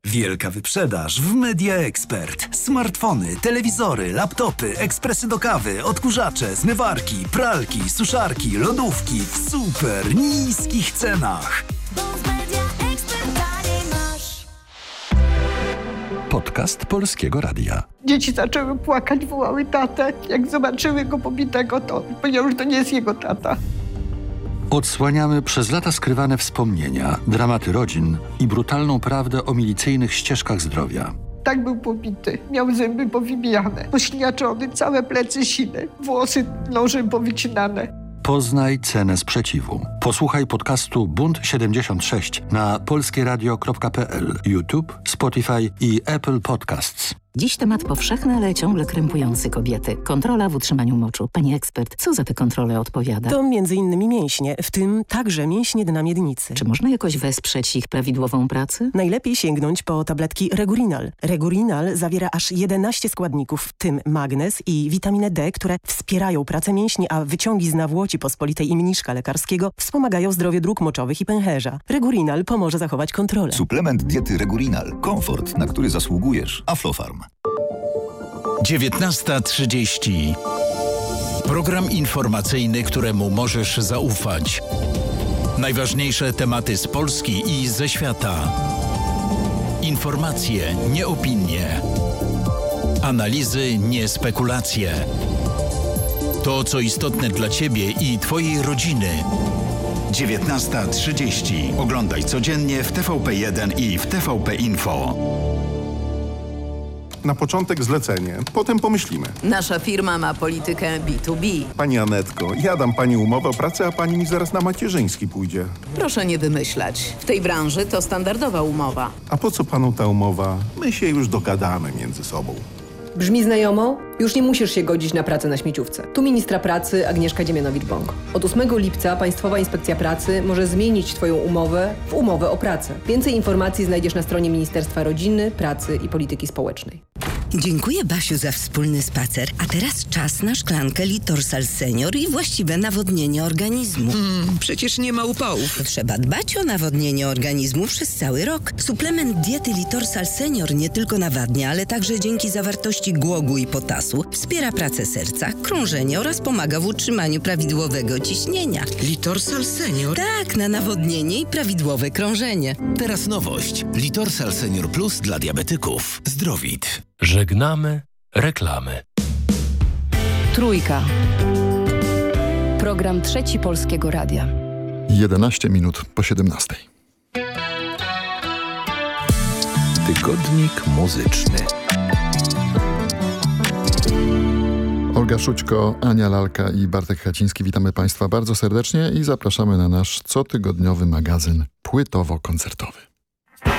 Wielka wyprzedaż w Media Expert. Smartfony, telewizory, laptopy, ekspresy do kawy, odkurzacze, zmywarki, pralki, suszarki, lodówki w super niskich cenach. Podcast Polskiego Radia. Dzieci zaczęły płakać, wołały tatę. Jak zobaczyły go pobitego, to powiedziały, że to nie jest jego tata. Odsłaniamy przez lata skrywane wspomnienia, dramaty rodzin i brutalną prawdę o milicyjnych ścieżkach zdrowia. Tak był pobity. Miał zęby powybijane, pośniaczony, całe plecy sine, włosy nożem powycinane. Poznaj cenę sprzeciwu. Posłuchaj podcastu Bunt 76 na polskieradio.pl, YouTube, Spotify i Apple Podcasts. Dziś temat powszechny, ale ciągle krępujący kobiety. Kontrola w utrzymaniu moczu. Pani ekspert, co za te kontrole odpowiada? To m.in. mięśnie, w tym także mięśnie dna miednicy. Czy można jakoś wesprzeć ich prawidłową pracę? Najlepiej sięgnąć po tabletki Regurinal. Regurinal zawiera aż 11 składników, w tym magnez i witaminę D, które wspierają pracę mięśni, a wyciągi z nawłoci pospolitej i mniszka lekarskiego wspomagają zdrowie dróg moczowych i pęcherza. Regurinal pomoże zachować kontrolę. Suplement diety Regurinal. Komfort, na który zasługujesz. Aflofarm. 19:30. Program informacyjny, któremu możesz zaufać. Najważniejsze tematy z Polski i ze świata. Informacje, nie opinie. Analizy, nie spekulacje. To, co istotne dla Ciebie i Twojej rodziny. 19:30. Oglądaj codziennie w TVP1 i w TVP Info. Na początek zlecenie, potem pomyślimy. Nasza firma ma politykę B2B. Pani Anetko, ja dam pani umowę o pracę, a pani mi zaraz na macierzyński pójdzie. Proszę nie wymyślać. W tej branży to standardowa umowa. A po co panu ta umowa? My się już dogadamy między sobą. Brzmi znajomo? Już nie musisz się godzić na pracę na śmieciówce. Tu ministra pracy Agnieszka Dziemianowicz-Bąk. Od 8 lipca Państwowa Inspekcja Pracy może zmienić Twoją umowę w umowę o pracę. Więcej informacji znajdziesz na stronie Ministerstwa Rodziny, Pracy i Polityki Społecznej. Dziękuję, Basiu, za wspólny spacer. A teraz czas na szklankę Litorsal Senior i właściwe nawodnienie organizmu. Przecież nie ma upałów. Trzeba dbać o nawodnienie organizmu przez cały rok. Suplement diety Litorsal Senior nie tylko nawadnia, ale także dzięki zawartości głogu i potasu wspiera pracę serca, krążenie oraz pomaga w utrzymaniu prawidłowego ciśnienia. Litorsal Senior? Tak, na nawodnienie i prawidłowe krążenie. Teraz nowość. Litorsal Senior Plus dla diabetyków. Zdrowit. Żegnamy reklamy. Trójka. Program Trzeci Polskiego Radia. 11 minut po 17. Tygodnik muzyczny. Olga Szućko, Ania Lalka i Bartek Chaciński. Witamy Państwa bardzo serdecznie i zapraszamy na nasz cotygodniowy magazyn płytowo-koncertowy.